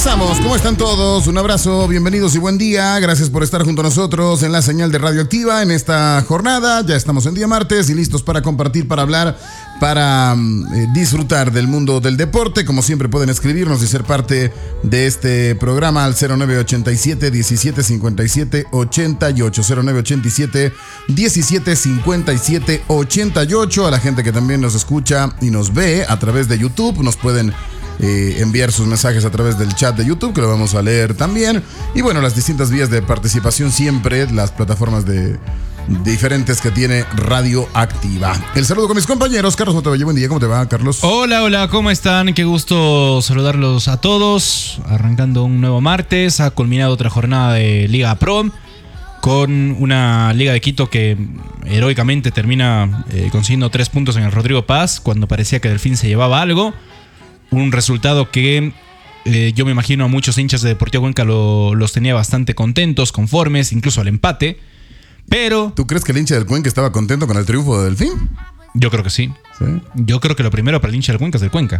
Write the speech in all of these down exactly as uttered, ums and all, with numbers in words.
Comenzamos, ¿cómo están todos? Un abrazo, bienvenidos y buen día. Gracias por estar junto a nosotros en la señal de Radioactiva en esta jornada. Ya estamos en día martes y listos para compartir, para hablar, para eh, disfrutar del mundo del deporte. Como siempre pueden escribirnos y ser parte de este programa al cero nueve ochenta y siete, diecisiete cincuenta y siete, ochenta y ocho. cero nueve ochenta y siete, diecisiete cincuenta y siete, ochenta y ocho. A la gente que también nos escucha y nos ve a través de YouTube, nos pueden Eh, enviar sus mensajes a través del chat de YouTube, que lo vamos a leer también. Y bueno, las distintas vías de participación siempre, las plataformas de, de diferentes que tiene Radioactiva. El saludo con mis compañeros. Carlos Montebello, buen día, ¿cómo te va, Carlos? Hola, hola, ¿cómo están? Qué gusto saludarlos a todos. Arrancando un nuevo martes, ha culminado otra jornada de Liga Pro, con una Liga de Quito que heroicamente termina eh, consiguiendo tres puntos en el Rodrigo Paz, cuando parecía que Delfín se llevaba algo. Un resultado que eh, yo me imagino a muchos hinchas de Deportivo Cuenca lo, los tenía bastante contentos, conformes, incluso al empate. Pero... ¿Tú crees que el hincha del Cuenca estaba contento con el triunfo de Delfín? Yo creo que sí. ¿Sí? Yo creo que lo primero para el hincha del Cuenca es del Cuenca.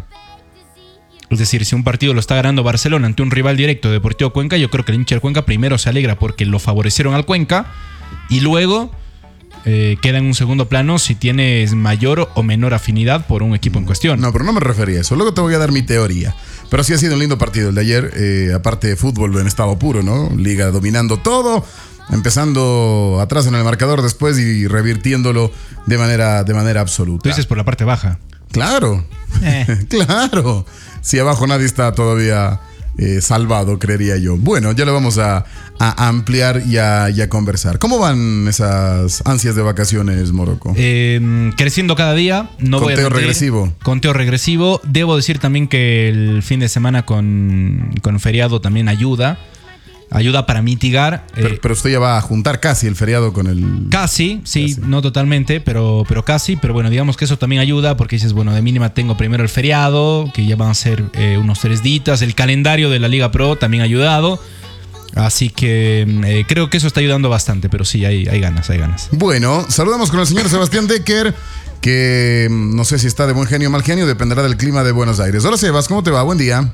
Es decir, si un partido lo está ganando Barcelona ante un rival directo de Deportivo Cuenca, yo creo que el hincha del Cuenca primero se alegra porque lo favorecieron al Cuenca y luego... Eh, queda en un segundo plano si tienes mayor o menor afinidad por un equipo en cuestión. No, pero no me refería a eso. Luego te voy a dar mi teoría. Pero sí ha sido un lindo partido el de ayer. Eh, aparte de fútbol en estado puro, ¿no? Liga dominando todo, empezando atrás en el marcador después y revirtiéndolo de manera, de manera absoluta. Tú dices por la parte baja. Claro, eh. claro. Si abajo nadie está todavía... Eh, salvado, creería yo. Bueno, ya lo vamos a, a ampliar y a, y a conversar. ¿Cómo van esas ansias de vacaciones, Morocco? Eh, creciendo cada día. No conteo voy a mentir, regresivo. Conteo regresivo. Debo decir también que el fin de semana con, con feriado también ayuda. Ayuda para mitigar. Pero, eh, pero usted ya va a juntar casi el feriado con el... Casi, sí, casi. No totalmente, pero, pero casi. Pero bueno, digamos que eso también ayuda porque dices, bueno, de mínima tengo primero el feriado, que ya van a ser eh, unos tres días. El calendario de la Liga Pro también ha ayudado. Así que eh, creo que eso está ayudando bastante, pero sí, hay, hay ganas, hay ganas. Bueno, saludamos con el señor Sebastián Decker, que no sé si está de buen genio o mal genio, dependerá del clima de Buenos Aires. Hola, Sebas, ¿cómo te va? Buen día.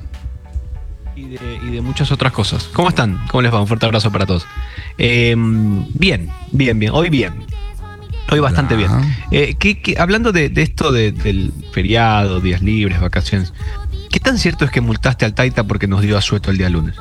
Y de, y de muchas otras cosas. ¿Cómo están? ¿Cómo les va? Un fuerte abrazo para todos. Eh, bien, bien, bien. Hoy bien. Hoy bastante bien. Eh, ¿qué, qué, hablando de, de esto de, del feriado, días libres, vacaciones, ¿qué tan cierto es que multaste al Taita porque nos dio asueto el día lunes?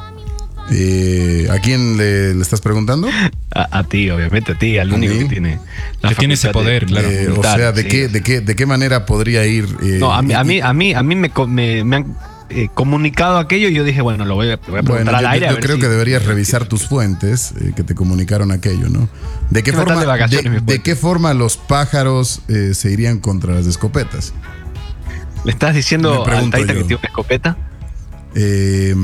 Eh, ¿A quién le, le estás preguntando? A, a ti, obviamente, a ti, al único que tiene la que tiene ese poder, de, claro. Eh, multar, o sea, ¿de, sí. qué, de, qué, ¿de qué manera podría ir? Eh, no, a mí, y, a mí, a mí, a mí me, me, me han eh, comunicado aquello y yo dije, bueno, lo voy a, lo voy a preguntar bueno, al yo, aire. Yo a ver creo si, que deberías revisar tus fuentes eh, que te comunicaron aquello, ¿no? ¿De qué, forma, de, de, de qué forma los pájaros eh, se irían contra las escopetas? ¿Le estás diciendo al Taita yo. que tiene una escopeta? Eh,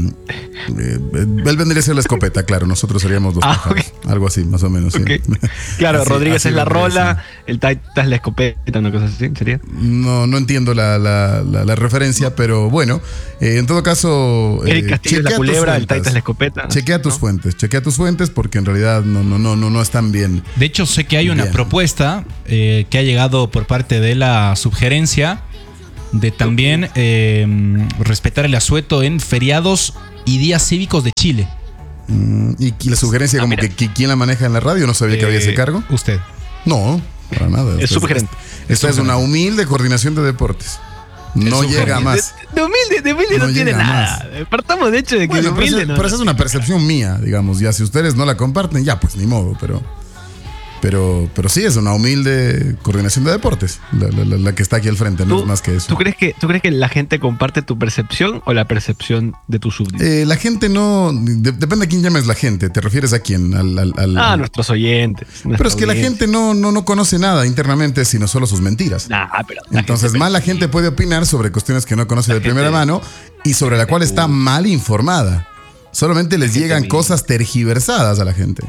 eh, él vendría a ser la escopeta, claro. Nosotros seríamos los ah, pájaros. Okay. Algo así, más o menos. Okay. Sí. Claro, así, Rodríguez así es la rola, ser. el Taita es la escopeta, una cosa así, ¿sería? No, no entiendo la, la, la, la referencia, pero bueno, eh, en todo caso. Eric Castillo es la culebra, el Taita es la escopeta. Chequea tus ¿no? fuentes, chequea tus fuentes, porque en realidad no, no, no, no, no están bien. De hecho, sé que hay una bien. propuesta eh, que ha llegado por parte de la subgerencia de también eh, respetar el asueto en feriados y días cívicos de Chile. Mm, y, y la sugerencia, ah, como que, que ¿quién la maneja en la radio? ¿No sabía eh, que había ese cargo? Usted. No, para nada. Es subgerente. Esta es una humilde coordinación de deportes. No llega más. De, de humilde, de humilde no, no tiene nada. Más. Partamos de hecho de que bueno, de humilde pero, no. pero esa es una percepción mía, digamos. Ya si ustedes no la comparten, ya pues ni modo, pero... Pero, pero sí, es una humilde coordinación de deportes, la, la, la que está aquí al frente, no es más que eso. ¿tú crees que, ¿Tú crees que la gente comparte tu percepción o la percepción de tus súbditos? Eh, la gente no... De, depende a quién llames la gente. ¿Te refieres a quién? Al, al, al, ah, nuestros oyentes. Pero es que la gente no, no, no conoce nada internamente, sino solo sus mentiras. Nah, pero Entonces, gente, más la gente puede opinar sobre cuestiones que no conoce de gente, primera mano y sobre la cual está mal informada. Solamente les llegan cosas tergiversadas a la gente.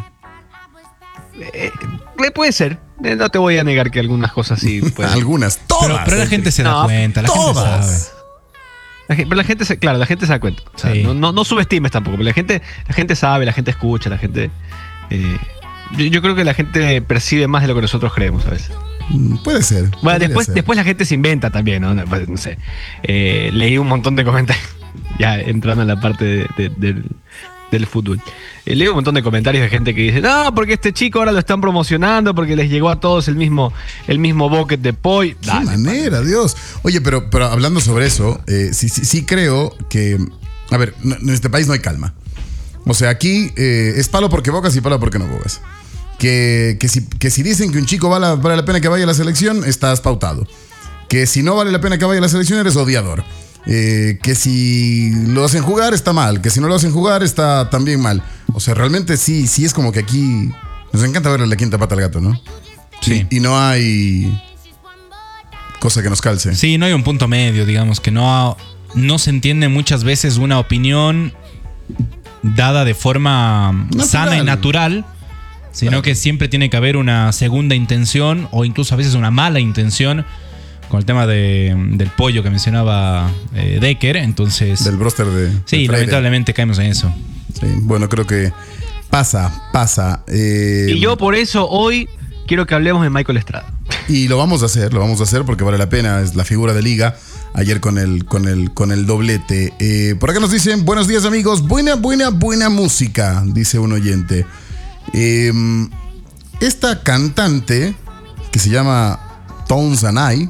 Eh, puede ser. Eh, no te voy a negar que algunas cosas sí pueden. Algunas, todas. Pero, pero la gente se da no, cuenta, la todas. gente sabe. La gente, pero la gente se, claro, la gente se da cuenta. O sea, sí. no, no, no subestimes tampoco, pero la gente, la gente sabe, la gente escucha, la gente. Eh, yo, yo creo que la gente percibe más de lo que nosotros creemos a veces. Puede ser. Bueno, después, ser. después la gente se inventa también, ¿no? No sé. Eh, leí un montón de comentarios. ya entrando en la parte de, de, del, del fútbol. Eh, leo un montón de comentarios de gente que dice, no, porque este chico ahora lo están promocionando porque les llegó a todos el mismo, el mismo bucket de pollo. Qué Dale, manera, padre. Dios. Oye, pero, pero hablando sobre eso, eh, sí, sí, sí creo que, a ver, no, en este país no hay calma. O sea, aquí eh, es palo porque bocas y palo porque no bocas. Que, que, si, que si dicen que un chico vale, vale la pena que vaya a la selección, estás pautado. Que si no vale la pena que vaya a la selección, eres odiador. Eh, que si lo hacen jugar, está mal. Que si no lo hacen jugar, está también mal. O sea, realmente sí, sí es como que aquí nos encanta verle la quinta pata al gato, ¿no? Sí. Y, y no hay cosa que nos calce. Sí, no hay un punto medio, digamos, que no, no se entiende muchas veces una opinión dada de forma natural. sana y natural. Sino claro. que siempre tiene que haber una segunda intención o incluso a veces una mala intención con el tema de, del pollo que mencionaba eh, Decker. Entonces, del bróster de... Sí, de lamentablemente caemos en eso. Sí, bueno, creo que pasa, pasa. Eh, y yo por eso hoy quiero que hablemos de Michael Estrada. Y lo vamos a hacer, lo vamos a hacer porque vale la pena, es la figura de liga. Ayer con el, con el, con el doblete. Eh, por acá nos dicen, buenos días amigos, buena, buena, buena música, dice un oyente. Eh, esta cantante que se llama Tones and I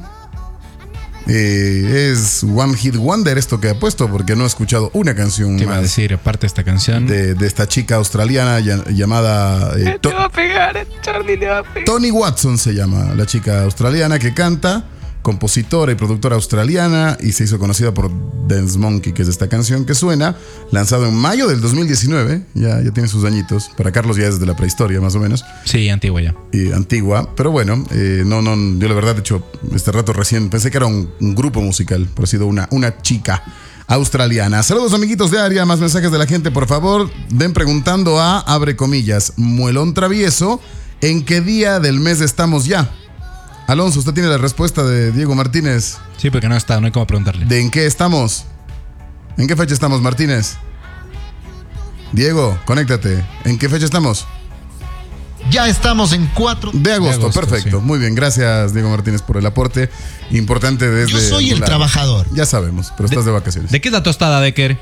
eh, es One Hit Wonder, esto que ha puesto, porque no he escuchado una canción Te iba más a decir, aparte de esta canción de, de esta chica australiana llamada eh, to- te va a pegar, Charlie le va a pegar. Toni Watson se llama la chica australiana que canta, compositora y productora australiana, y se hizo conocida por Dance Monkey, que es esta canción que suena, lanzado en mayo del dos mil diecinueve, ya, ya tiene sus añitos, para Carlos ya es de la prehistoria más o menos. Sí, antigua ya. Y antigua, pero bueno, eh, no, no, yo la verdad, de hecho, este rato recién pensé que era un, un grupo musical, pero ha sido una, una chica australiana. Saludos amiguitos de área, más mensajes de la gente, por favor, ven preguntando a, abre comillas, Muelón Travieso, ¿en qué día del mes estamos ya? Alonso, usted tiene la respuesta de Diego Martínez. Sí, porque no está, no hay cómo preguntarle. ¿De en qué estamos? ¿En qué fecha estamos, Martínez? Diego, conéctate. ¿En qué fecha estamos? Ya estamos en cuatro de agosto. De agosto, perfecto. Sí. Muy bien, gracias Diego Martínez por el aporte importante desde... Yo soy el la... trabajador. Ya sabemos, pero estás de, de vacaciones. ¿De qué es la tostada, Decker?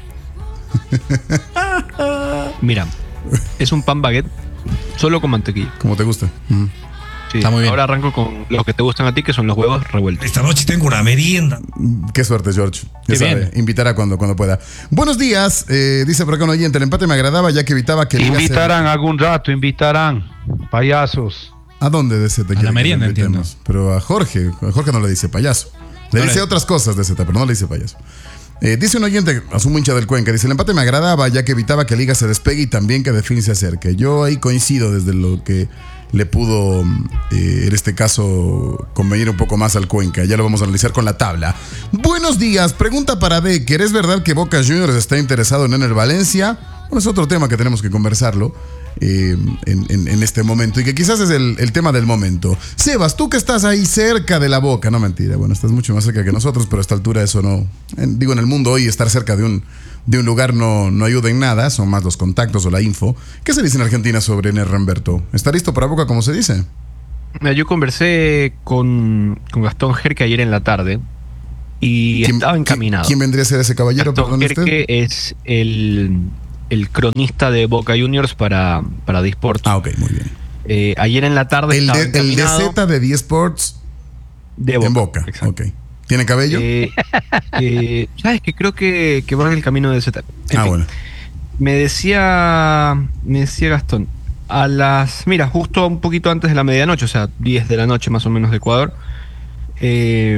Mira, es un pan baguette solo con mantequilla. Como te gusta. Uh-huh. Sí, está muy bien. Ahora arranco con los que te gustan a ti, que son los huevos revueltos. Esta noche tengo una merienda. Qué suerte, George. Ya Qué sabe, bien. Invitará cuando, cuando pueda. Buenos días, eh, dice por acá un oyente. El empate me agradaba ya que evitaba que... Invitarán algún rato, invitarán. Payasos. ¿A dónde de ese te A la merienda, entiendo. Pero a Jorge, a Jorge no le dice payaso. Le no dice le... otras cosas de Z, pero no le dice payaso. Eh, dice un oyente, asumo hincha del Cuenca, dice, el empate me agradaba ya que evitaba que Liga se despegue y también que Delfín se acerque. Yo ahí coincido desde lo que le pudo, eh, en este caso, convenir un poco más al Cuenca. Ya lo vamos a analizar con la tabla. Buenos días, pregunta para Decker. ¿Es verdad que Boca Juniors está interesado en Ener Valencia? Bueno, es otro tema que tenemos que conversarlo eh, en, en, en este momento y que quizás es el, el tema del momento. Sebas, tú que estás ahí cerca de la Boca, no mentira, bueno, estás mucho más cerca que nosotros, pero a esta altura eso no... En, digo, en el mundo hoy estar cerca de un... de un lugar no, no ayuda en nada, son más los contactos o la info. ¿Qué se dice en Argentina sobre Ener Ramberto? ¿Está listo para Boca, como se dice? Yo conversé con, con Gastón Jerque ayer en la tarde y estaba encaminado. ¿Quién vendría a ser ese caballero? Gastón Jerque es el, el cronista de Boca Juniors para, para D Sports. Ah, ok, muy bien. Eh, ayer en la tarde el estaba de, encaminado. El D Z de D Sports de Boca. En Boca, exacto. Ok. ¿Tiene cabello? Eh, eh, ¿Sabes que creo que, que va en el camino de Z? En ah, fin, bueno. Me decía, me decía Gastón, a las, mira, justo un poquito antes de la medianoche, o sea, diez de la noche más o menos de Ecuador, eh,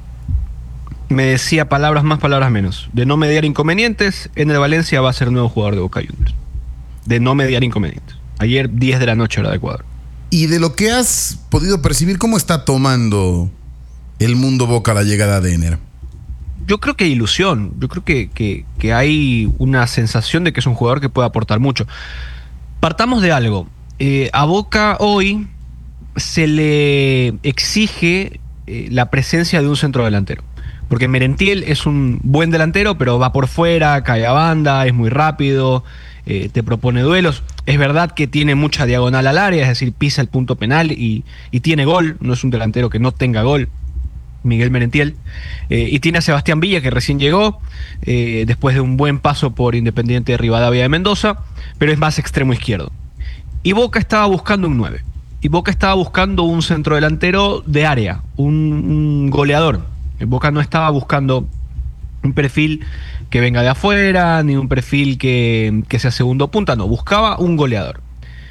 me decía palabras más, palabras menos. De no mediar inconvenientes, Ener Valencia va a ser nuevo jugador de Boca Juniors. De no mediar inconvenientes. Ayer, diez de la noche, hora de Ecuador. Y de lo que has podido percibir, ¿cómo está tomando el mundo Boca la llegada de Ener? Yo creo que hay ilusión, yo creo que, que, que hay una sensación de que es un jugador que puede aportar mucho. Partamos de algo. Eh, a Boca hoy se le exige eh, la presencia de un centrodelantero. Porque Merentiel es un buen delantero, pero va por fuera, cae a banda, es muy rápido, eh, te propone duelos. Es verdad que tiene mucha diagonal al área, es decir, pisa el punto penal y, y tiene gol. No es un delantero que no tenga gol. Miguel Merentiel, eh, y tiene a Sebastián Villa, que recién llegó, eh, después de un buen paso por Independiente de Rivadavia de Mendoza, pero es más extremo izquierdo. Y Boca estaba buscando un nueve. Y Boca estaba buscando un centrodelantero de área, un, un goleador. Boca no estaba buscando un perfil que venga de afuera, ni un perfil que, que sea segundo punta, no, buscaba un goleador.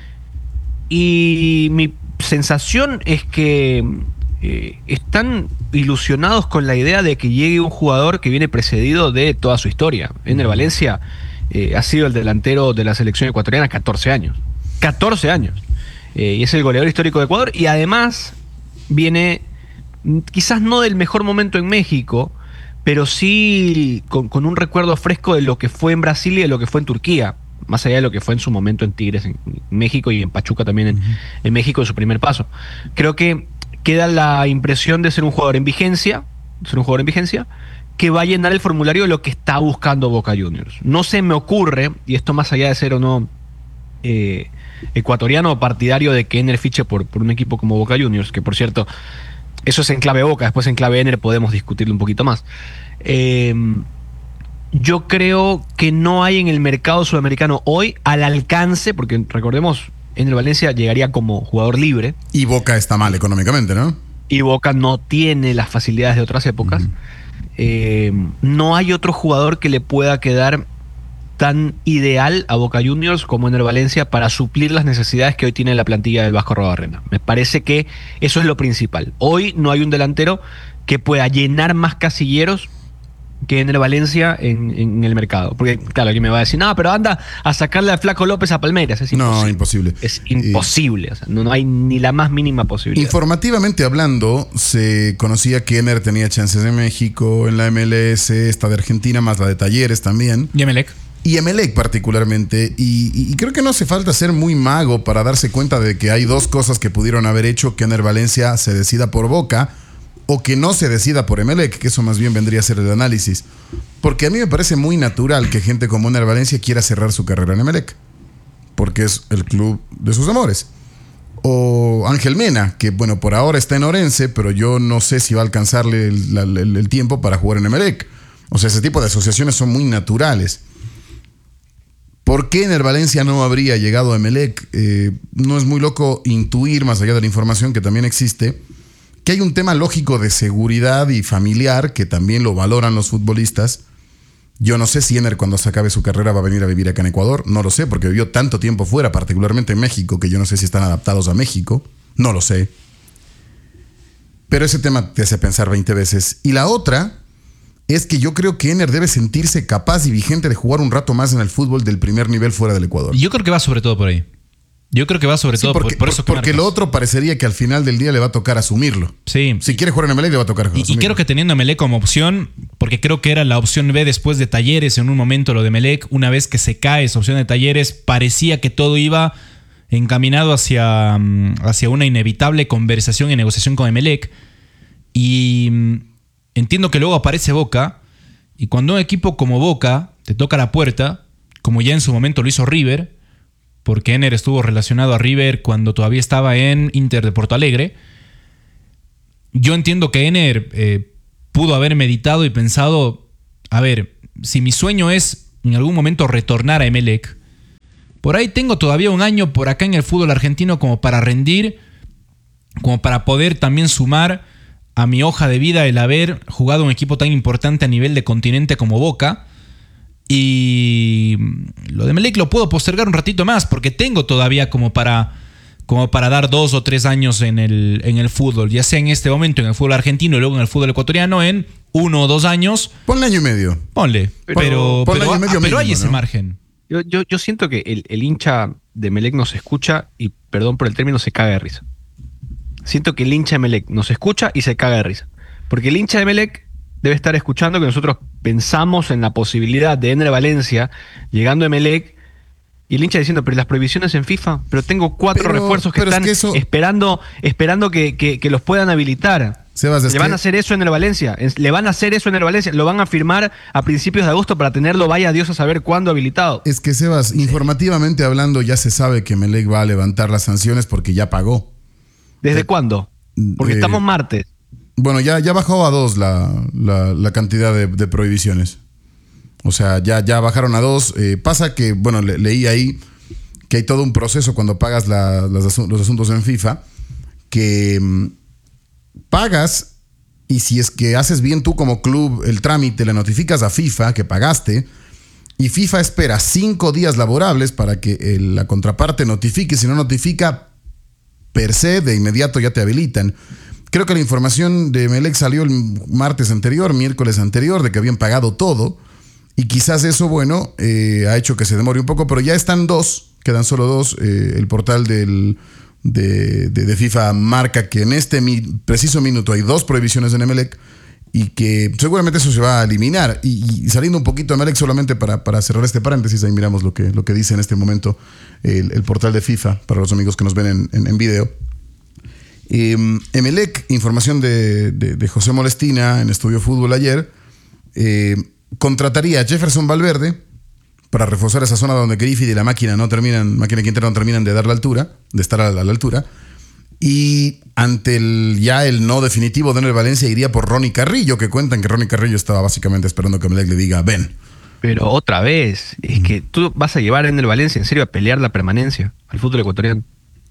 Y mi sensación es que eh, están ilusionados con la idea de que llegue un jugador que viene precedido de toda su historia. Ener Valencia eh, ha sido el delantero de la selección ecuatoriana catorce años. catorce años. Eh, y es el goleador histórico de Ecuador. Y además viene, quizás no del mejor momento en México, pero sí con, con un recuerdo fresco de lo que fue en Brasil y de lo que fue en Turquía. Más allá de lo que fue en su momento en Tigres, en México, y en Pachuca también en, uh-huh. en México en su primer paso. Creo que queda la impresión de ser un jugador en vigencia, ser un jugador en vigencia, que va a llenar el formulario de lo que está buscando Boca Juniors. No se me ocurre, y esto más allá de ser o no eh, ecuatoriano o partidario de que Ener fiche por, por un equipo como Boca Juniors, que por cierto, eso es en clave Boca, después en clave Ener podemos discutirlo un poquito más. Eh, Yo creo que no hay en el mercado sudamericano hoy al alcance, porque recordemos, Ener Valencia llegaría como jugador libre. Y Boca está mal económicamente, ¿no? Y Boca no tiene las facilidades de otras épocas. Uh-huh. Eh, no hay otro jugador que le pueda quedar tan ideal a Boca Juniors como Ener Valencia para suplir las necesidades que hoy tiene la plantilla del Vasco Arrobarrena. Me parece que eso es lo principal. Hoy no hay un delantero que pueda llenar más casilleros que Ener Valencia en, en el mercado. Porque, claro, alguien me va a decir, no, pero anda a sacarle al Flaco López a Palmeiras. Es imposible. No, imposible. Es imposible. O sea, no, no hay ni la más mínima posibilidad. Informativamente hablando, se conocía que Ener tenía chances de México, en la M L S, esta de Argentina, más la de Talleres también. Y Emelec. Y Emelec particularmente. Y, y, y creo que no hace falta ser muy mago para darse cuenta de que hay dos cosas que pudieron haber hecho que Ener Valencia se decida por Boca, o que no se decida por Emelec, que eso más bien vendría a ser el análisis. Porque a mí me parece muy natural que gente como Ener Valencia quiera cerrar su carrera en Emelec, porque es el club de sus amores. O Ángel Mena, que bueno, por ahora está en Orense, pero yo no sé si va a alcanzarle el, el, el tiempo para jugar en Emelec. O sea, ese tipo de asociaciones son muy naturales. ¿Por qué Ener Valencia no habría llegado a Emelec? Eh, no es muy loco intuir, más allá de la información que también existe, que hay un tema lógico de seguridad y familiar que también lo valoran los futbolistas. Yo no sé si Ener, cuando se acabe su carrera, va a venir a vivir acá en Ecuador. No lo sé, porque vivió tanto tiempo fuera, particularmente en México, que yo no sé si están adaptados a México. No lo sé. Pero ese tema te hace pensar veinte veces. Y la otra es que yo creo que Ener debe sentirse capaz y vigente de jugar un rato más en el fútbol del primer nivel fuera del Ecuador. Yo creo que va sobre todo por ahí. Yo creo que va sobre sí, todo porque, por, por eso que Porque marcas. Lo otro parecería que al final del día le va a tocar asumirlo. Sí. Si quiere jugar en Emelec le va a tocar y, asumirlo. Y creo que teniendo Emelec como opción, porque creo que era la opción B después de Talleres en un momento lo de Emelec, una vez que se cae esa opción de Talleres, parecía que todo iba encaminado hacia, hacia una inevitable conversación y negociación con Emelec. Y entiendo que luego aparece Boca, y cuando un equipo como Boca te toca la puerta, como ya en su momento lo hizo River, porque Ener estuvo relacionado a River cuando todavía estaba en Inter de Porto Alegre. Yo entiendo que Ener eh, pudo haber meditado y pensado, a ver, si mi sueño es en algún momento retornar a Emelec, por ahí tengo todavía un año por acá en el fútbol argentino como para rendir, como para poder también sumar a mi hoja de vida el haber jugado un equipo tan importante a nivel de continente como Boca. Y lo de Emelec lo puedo postergar un ratito más porque tengo todavía como para, como para dar dos o tres años en el, en el fútbol, ya sea en este momento en el fútbol argentino y luego en el fútbol ecuatoriano en uno o dos años. Ponle año y medio. Ponle, pero, pero, ponle pero, año y medio pero mínimo, hay ese ¿no? margen. Yo, yo, yo siento que el, el hincha de Emelec nos escucha y, perdón por el término, se caga de risa. Siento que el hincha de Emelec nos escucha y se caga de risa. Porque el hincha de Emelec debe estar escuchando que nosotros pensamos en la posibilidad de Ener Valencia llegando a Emelec y el hincha diciendo, pero las prohibiciones en FIFA, pero tengo cuatro pero, refuerzos que están es que eso... esperando, esperando que, que, que los puedan habilitar. Sebas, ¿Le es van que... a hacer eso en el Valencia? ¿Le van a hacer eso en el Valencia? ¿Lo van a firmar a principios de agosto para tenerlo, vaya Dios a saber cuándo habilitado? Es que, Sebas, sí. Informativamente hablando, ya se sabe que Emelec va a levantar las sanciones porque ya pagó. ¿Desde eh, cuándo? Porque eh, estamos martes. Bueno, ya, ya bajó a dos la, la, la cantidad de, de prohibiciones. O sea, ya, ya bajaron a dos. Eh, pasa que, bueno, le, leí ahí que hay todo un proceso cuando pagas la, las, los asuntos en FIFA, que mmm, pagas y si es que haces bien tú como club el trámite, le notificas a FIFA que pagaste y FIFA espera cinco días laborables para que el, la contraparte notifique. Si no notifica, per se, de inmediato ya te habilitan. Creo que la información de Emelec salió el martes anterior, miércoles anterior, de que habían pagado todo. Y quizás eso, bueno, eh, ha hecho que se demore un poco, pero ya están dos, quedan solo dos. Eh, el portal del, de, de, de FIFA marca que en este mi, preciso minuto hay dos prohibiciones en Emelec y que seguramente eso se va a eliminar. Y, y saliendo un poquito de Emelec, solamente para, para cerrar este paréntesis, ahí miramos lo que, lo que dice en este momento el, el portal de FIFA, para los amigos que nos ven en, en, en video. Eh, Emelec, información de, de, de José Molestina en Estudio Fútbol ayer, eh, contrataría a Jefferson Valverde para reforzar esa zona donde Griffith y la máquina no terminan, máquina y Quintero no terminan de dar la altura, de estar a la, a la altura. Y ante el ya el no definitivo de Ener Valencia iría por Ronnie Carrillo, que cuentan que Ronnie Carrillo estaba básicamente esperando que Emelec le diga ven. Pero otra vez, es que tú vas a llevar a Ener Valencia en serio a pelear la permanencia al fútbol ecuatoriano.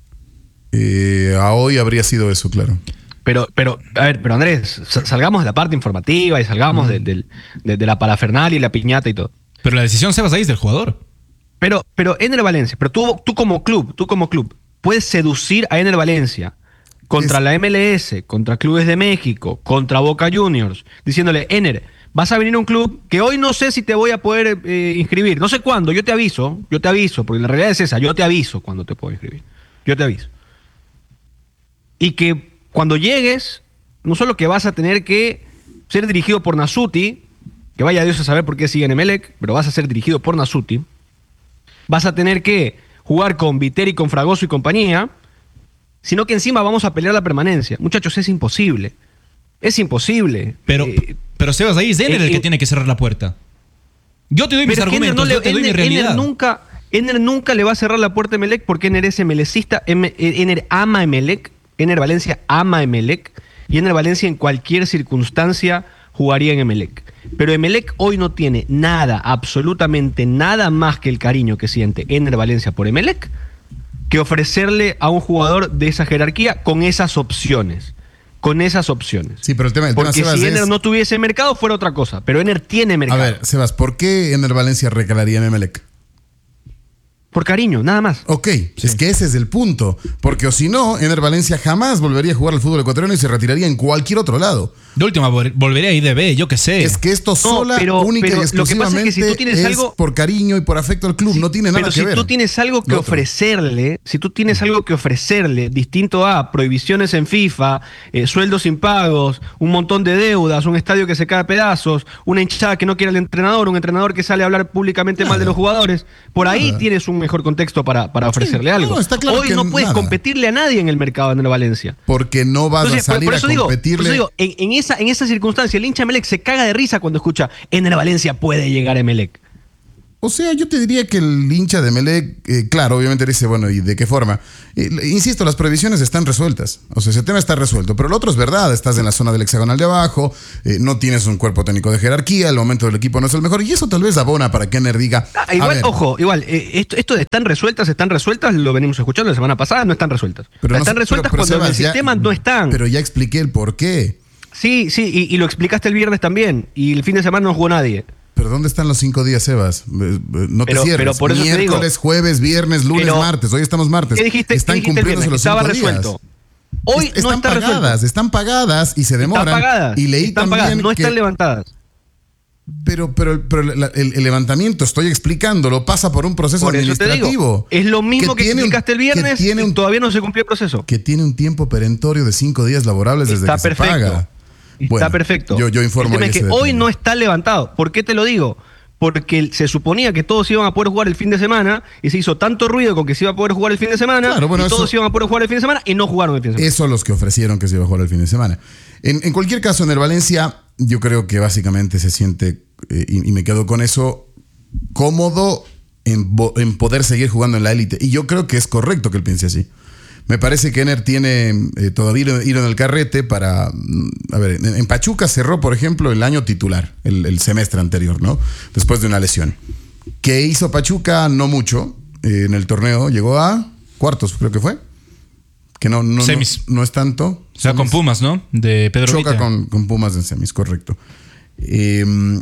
Eh, a hoy habría sido eso, claro. Pero, pero, a ver, pero Andrés, salgamos de la parte informativa y salgamos mm. de, de, de, de la parafernalia y la piñata y todo. Pero la decisión, Sebas, ahí es del jugador. Pero, pero Ener Valencia, pero tú, tú como club, tú como club, puedes seducir a Ener Valencia contra es... la M L S, contra clubes de México, contra Boca Juniors, diciéndole, Ener, vas a venir a un club que hoy no sé si te voy a poder eh, inscribir, no sé cuándo, yo te aviso, yo te aviso, porque la realidad es esa, yo te aviso cuando te puedo inscribir, yo te aviso. Y que cuando llegues, no solo que vas a tener que ser dirigido por Nasuti, que vaya Dios a saber por qué sigue en Emelec, pero vas a ser dirigido por Nasuti, vas a tener que jugar con Viteri, con Fragoso y compañía, sino que encima vamos a pelear la permanencia. Muchachos, es imposible. Es imposible. Pero, eh, pero Sebas, ahí es Ener eh, el que eh, tiene que cerrar la puerta. Yo te doy mis argumentos, no le, yo te doy Ener, mi realidad. Ener nunca, Ener nunca le va a cerrar la puerta a Emelec porque Ener es emelecista, Ener ama a Emelec, Ener Valencia ama a Emelec y Ener Valencia en cualquier circunstancia jugaría en Emelec. Pero Emelec hoy no tiene nada, absolutamente nada más que el cariño que siente Ener Valencia por Emelec que ofrecerle a un jugador de esa jerarquía con esas opciones. Con esas opciones. Sí, pero el tema, el Porque tema, si Sebas, Ener es... no tuviese mercado fuera otra cosa, pero Ener tiene mercado. A ver, Sebas, ¿por qué Ener Valencia recalaría en Emelec? Por cariño, nada más. Ok, sí. Es que ese es el punto. Porque o si no, Ener Valencia jamás volvería a jugar al fútbol ecuatoriano y se retiraría en cualquier otro lado. De última, volvería a I D B, yo qué sé. Es que esto sola, no, pero, única pero y exclusivamente lo que pasa es, que si tú tienes es algo, por cariño y por afecto al club. Sí, no tiene nada pero que si ver. Pero si tú tienes algo que ofrecerle, si tú tienes algo que ofrecerle, distinto a prohibiciones en FIFA, eh, sueldos impagos, un montón de deudas, un estadio que se cae a pedazos, una hinchada que no quiere al entrenador, un entrenador que sale a hablar públicamente nada. mal de los jugadores, por ahí nada. tienes un mejor contexto para, para ofrecerle sí, algo. No, está claro Hoy que no puedes nada. competirle a nadie en el mercado de Valencia. Porque no vas Entonces, a salir por eso a digo, competirle. Por eso digo, en, en, esa, en esa circunstancia, el hincha Emelec se caga de risa cuando escucha Ener Valencia puede llegar a Emelec. O sea, yo te diría que el hincha de Emelec, eh, claro, obviamente dice, bueno, ¿y de qué forma? Eh, insisto, las previsiones están resueltas. O sea, ese tema está resuelto. Pero lo otro es verdad, estás en la zona del hexagonal de abajo, eh, no tienes un cuerpo técnico de jerarquía, el momento del equipo no es el mejor, y eso tal vez abona para que Ener diga... Ah, igual, ojo, igual, eh, esto, esto de están resueltas, están resueltas, lo venimos escuchando la semana pasada, no están resueltas. Pero no, están resueltas pero, pero cuando Sebas, en el sistema ya, no están. Pero ya expliqué el por qué. Sí, sí, y, y lo explicaste el viernes también, y el fin de semana no jugó nadie. ¿Pero dónde están los cinco días, Sebas? No te pero, cierres. Pero por eso Miércoles, te digo, jueves, viernes, lunes, pero, martes. Hoy estamos martes. ¿Qué dijiste, están ¿qué dijiste cumpliéndose los cinco estaba días. resuelto. Hoy es, no están está pagadas, resuelto. Están pagadas y se demoran. Están pagadas. Y leí están también pagadas, no que, están levantadas. Pero, pero, pero el, el, el levantamiento, estoy explicándolo, pasa por un proceso por eso administrativo. Te digo, es lo mismo que, que explicaste un, el viernes tiene un, y todavía no se cumplió el proceso. Que tiene un tiempo perentorio de cinco días laborables desde está que perfecto. se paga. Está bueno, perfecto. Yo, yo informo el tema es que hoy no está levantado. ¿Por qué te lo digo? Porque se suponía que todos iban a poder jugar el fin de semana y se hizo tanto ruido con que se iba a poder jugar el fin de semana claro, bueno, y todos eso, iban a poder jugar el fin de semana y no jugaron el fin de semana. Eso los que ofrecieron que se iba a jugar el fin de semana. En, en cualquier caso, en el Valencia, yo creo que básicamente se siente, eh, y, y me quedo con eso, cómodo en, en poder seguir jugando en la élite. Y yo creo que es correcto que él piense así. Me parece que Ener tiene eh, todavía ir en el carrete para... A ver, en, en Pachuca cerró, por ejemplo, el año titular, el, el semestre anterior, ¿no? Después de una lesión. ¿Qué hizo Pachuca? No mucho. Eh, en el torneo llegó a cuartos, creo que fue. Que no, no, semis. no, no es tanto. O sea, semis. con Pumas, ¿no? De Pedro Choca Vita. con, con Pumas en semis, correcto. Eh,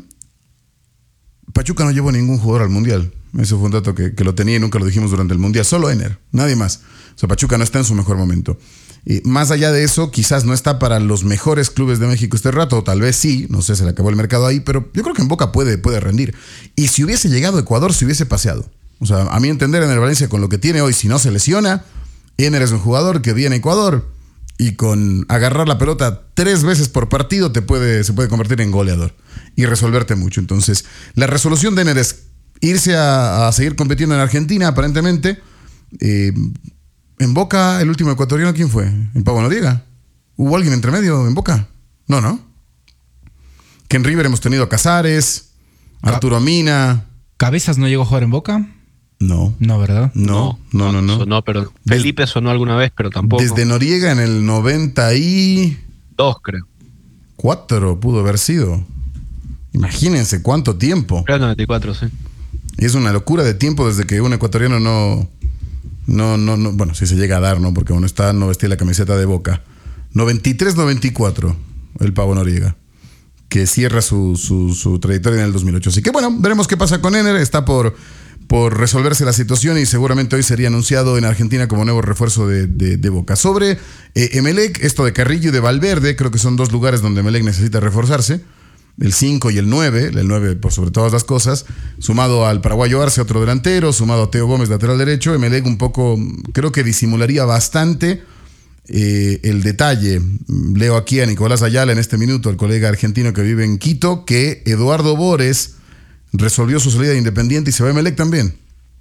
Pachuca no llevó ningún jugador al Mundial. Eso fue un dato que, que lo tenía y nunca lo dijimos durante el Mundial. Solo Ener, nadie más. O sea, Pachuca no está en su mejor momento. Y más allá de eso, quizás no está para los mejores clubes de México este rato, o tal vez sí, no sé, se le acabó el mercado ahí, pero yo creo que en Boca puede, puede rendir. Y si hubiese llegado a Ecuador, se hubiese paseado. O sea, a mi entender, Ener Valencia, con lo que tiene hoy, si no se lesiona, Ener es un jugador que viene a Ecuador y con agarrar la pelota tres veces por partido te puede, se puede convertir en goleador y resolverte mucho. Entonces, la resolución de Ener es irse a, a seguir compitiendo en Argentina, aparentemente. Eh, en Boca, el último ecuatoriano, ¿quién fue? ¿El Pavo Noriega? ¿Hubo alguien entre medio en Boca? No, ¿no? Que en River hemos tenido a Casares, Arturo Mina. ¿Cabezas no llegó a jugar en Boca? No. No, ¿verdad? No, no, no, no. Sonó, pero Felipe sonó alguna vez, pero tampoco. Desde Noriega en el noventa y Dos, creo. cuatro pudo haber sido. Imagínense cuánto tiempo. Creo noventa y cuatro, sí. Es una locura de tiempo desde que un ecuatoriano no, no, no, no, bueno, si se llega a dar, ¿no? Porque uno está, no vestía la camiseta de Boca. noventa y tres noventa y cuatro, el Pavo Noriega, que cierra su, su, su trayectoria en el dos mil ocho. Así que bueno, veremos qué pasa con Ener. Está por, por resolverse la situación y seguramente hoy sería anunciado en Argentina como nuevo refuerzo de, de, de Boca. Sobre eh, Emelec, esto de Carrillo y de Valverde, creo que son dos lugares donde Emelec necesita reforzarse. El cinco y el nueve, el nueve por sobre todas las cosas, sumado al paraguayo Arce, otro delantero, sumado a Teo Gómez, lateral derecho. Emelec un poco, creo que disimularía bastante eh, el detalle. Leo aquí a Nicolás Ayala en este minuto, el colega argentino que vive en Quito, que Eduardo Bores resolvió su salida de Independiente y se va a Emelec también.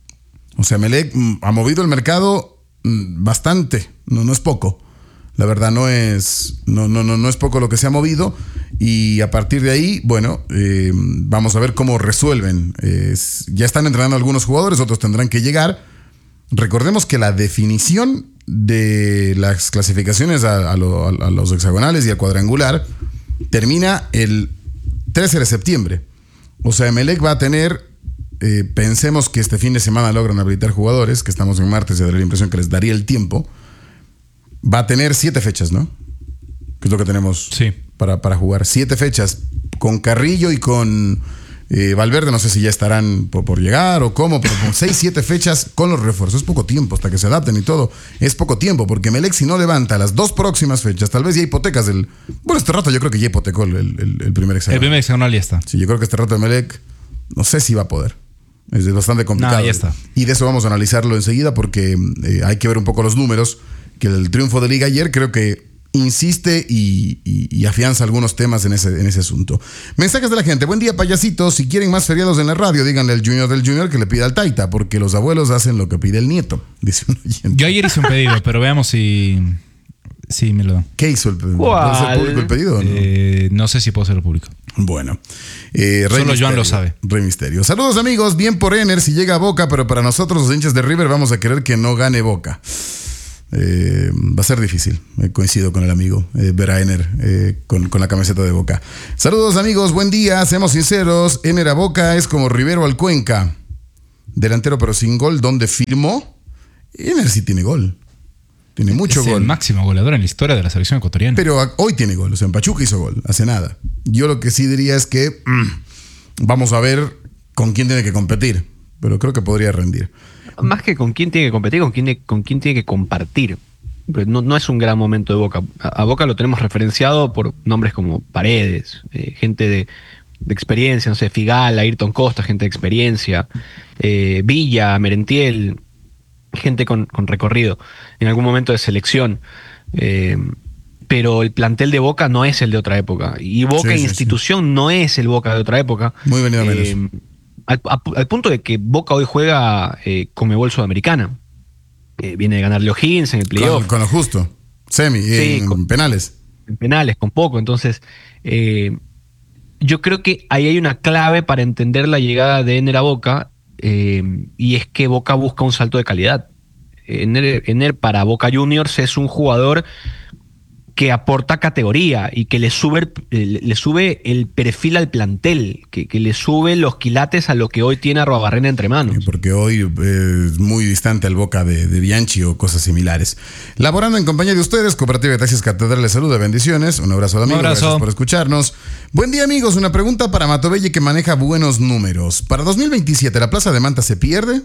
O sea, Emelec mm, ha movido el mercado mm, bastante, no, no es poco. La verdad no es, no, no, no, no es poco lo que se ha movido y a partir de ahí, bueno, eh, vamos a ver cómo resuelven. Eh, ya están entrenando algunos jugadores, otros tendrán que llegar. Recordemos que la definición de las clasificaciones a, a, lo, a los hexagonales y al cuadrangular termina el trece de septiembre. O sea, Emelec va a tener, eh, pensemos que este fin de semana logran habilitar jugadores, que estamos en martes y daría la impresión que les daría el tiempo. Va a tener siete fechas, ¿no? Que es lo que tenemos sí. para, para jugar. Siete fechas con Carrillo y con eh, Valverde. No sé si ya estarán por, por llegar o cómo, pero con seis, siete fechas con los refuerzos. Es poco tiempo hasta que se adapten y todo. Es poco tiempo porque Emelec, si no levanta las dos próximas fechas, tal vez ya hipotecas el... Bueno, este rato yo creo que ya hipotecó el, el, el primer hexagonal. El primer hexagonal ya está. Sí, yo creo que este rato Emelec no sé si va a poder. Es bastante complicado. No, ya está. Y de eso vamos a analizarlo enseguida porque eh, hay que ver un poco los números. Que el triunfo de Liga ayer creo que insiste y, y, y afianza algunos temas en ese, en ese asunto. Mensajes de la gente. Buen día, payasitos. Si quieren más feriados en la radio, díganle al Junior del Junior que le pida al Taita, porque los abuelos hacen lo que pide el nieto, dice un oyente. Yo ayer hice un pedido, pero veamos si, si me lo dan. ¿Qué hizo el pedido? ¿Puede ser público el pedido o no? Eh, no sé si puedo hacerlo público. Bueno, eh, Rey Solo Misterio, Joan lo sabe. Rey Misterio. Saludos amigos, bien por Ener si llega a Boca, pero para nosotros los hinchas de River vamos a querer que no gane Boca. Eh, va a ser difícil, eh, coincido con el amigo eh, ver a Ener eh, con, con la camiseta de Boca. Saludos amigos, buen día, seamos sinceros, Ener a Boca es como Rivero al Cuenca, delantero pero sin gol, ¿dónde firmó? Ener sí tiene gol, tiene mucho es gol. el máximo goleador en la historia de la selección ecuatoriana. Pero a, hoy tiene gol, o sea, en Pachuca hizo gol, hace nada. Yo lo que sí diría es que mmm, vamos a ver con quién tiene que competir, pero creo que podría rendir. Más que con quién tiene que competir, con quién, con quién tiene que compartir. Pero no, no es un gran momento de Boca. A, a Boca lo tenemos referenciado por nombres como Paredes, eh, gente de, de experiencia, no sé, Figal, Ayrton Costa, gente de experiencia, eh, Villa, Merentiel, gente con, con recorrido, en algún momento de selección. Eh, pero el plantel de Boca no es el de otra época. Y Boca sí, sí, institución sí. no es el Boca de otra época. Muy venido a eh, menos. Al, a, al punto de que Boca hoy juega eh, Conmebol Sudamericana. Eh, viene de ganar O'Higgins en el playoff. Con, con lo justo. Semi, Sí, en con- penales. En penales, con poco. Entonces, eh, yo creo que ahí hay una clave para entender la llegada de Ener a Boca, eh, y es que Boca busca un salto de calidad. Ener, Ener para Boca Juniors es un jugador que aporta categoría y que le sube, le sube el perfil al plantel, que, que le sube los quilates a lo que hoy tiene Arruabarrena entre manos. Porque hoy es muy distante al Boca de, de Bianchi o cosas similares. Laborando en compañía de ustedes, Cooperativa de Taxis Catedral les saluda, bendiciones. Un abrazo de amigos, Un abrazo. Gracias por escucharnos. Buen día, amigos. Una pregunta para Matobelli, que maneja buenos números. Para dos mil veintisiete, ¿la Plaza de Manta se pierde?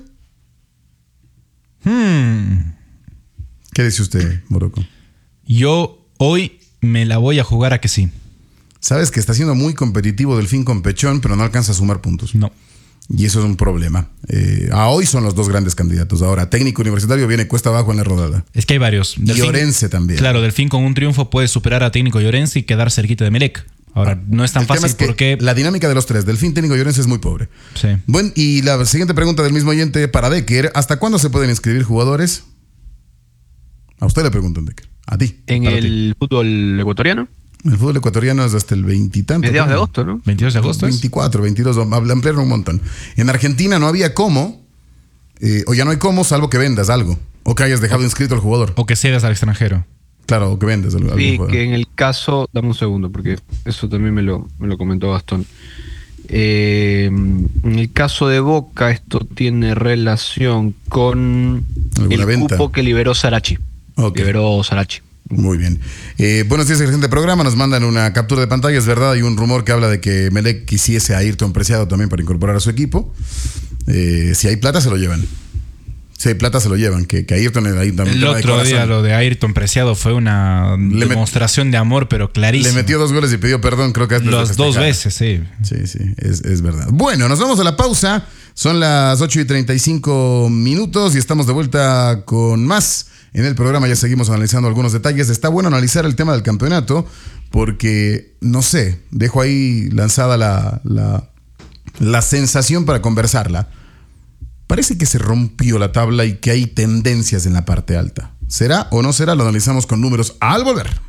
Hmm. ¿Qué dice usted, Morocco? Yo hoy me la voy a jugar a que sí. Sabes que está siendo muy competitivo Delfín con Pechón, pero no alcanza a sumar puntos. No. Y eso es un problema. Eh, a hoy son los dos grandes candidatos. Ahora, Técnico Universitario viene cuesta abajo en la rodada. Es que hay varios. Y Orense también. Claro, Delfín con un triunfo puede superar a Técnico y Orense y quedar cerquita de Melec. Ahora, no es tan El tema fácil es que porque... la dinámica de los tres, Delfín, Técnico y Orense, es muy pobre. Sí. Bueno, y la siguiente pregunta del mismo oyente para Decker. ¿Hasta cuándo se pueden inscribir jugadores? A usted le preguntan, Decker. A ti. En para el ti. fútbol ecuatoriano, El fútbol ecuatoriano es hasta el veintitanto. mediados de agosto, ¿no? veintidós de agosto. ¿es? veinticuatro, veintidós, ampliaron un montón. En Argentina no había cómo, eh, o ya no hay cómo, salvo que vendas algo. O que hayas dejado inscrito al jugador. O que cedas al extranjero. Claro, o que vendas al, al Sí, jugador. que en el caso, dame un segundo, porque eso también me lo, me lo comentó Gastón. Eh, en el caso de Boca, esto tiene relación con ¿Alguna el venta? cupo que liberó Sarachi. Ok. Liberó Sarachi. Muy bien. Eh, buenos días, excelente programa. Nos mandan una captura de pantalla. Es verdad, hay un rumor que habla de que Melec quisiese a Ayrton Preciado también para incorporar a su equipo. Eh, si hay plata, se lo llevan. Si hay plata, se lo llevan. Que, que Ayrton es ahí también. El tema de otro corazón. día lo de Ayrton Preciado fue una Le met- demostración de amor, pero clarísimo. Le metió dos goles y pidió perdón, creo que antes de Las dos festejar. veces, sí. Sí, sí, es, es verdad. Bueno, nos vamos a la pausa. Son las ocho y treinta y cinco minutos y estamos de vuelta con más. En el programa ya seguimos analizando algunos detalles. Está bueno analizar el tema del campeonato porque, no sé, dejo ahí lanzada la, la, la sensación para conversarla. Parece que se rompió la tabla y que hay tendencias en la parte alta. ¿Será o no será? Lo analizamos con números al volver.